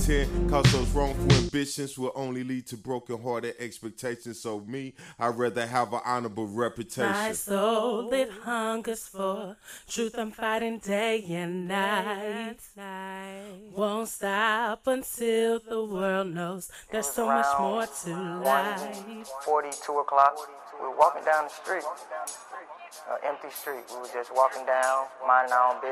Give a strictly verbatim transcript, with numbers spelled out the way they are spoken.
pretend, cause those wrongful ambitions will only lead to broken-hearted expectations. So me, I'd rather have an honorable reputation. My soul, it hungers for truth. I'm fighting day and night. Won't stop until the world knows there's so much more to life. forty-two o'clock, we were walking down the street, an empty street. We were just walking down, minding our own business.